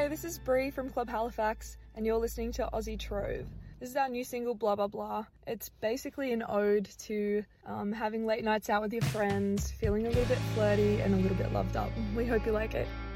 Hey, this is Bree from Club Halifax, and you're listening to Aussie Trove. This is our new single, Blah Blah Blah. It's basically an ode to having late nights out with your friends, feeling a little bit flirty and a little bit loved up. We hope you like it.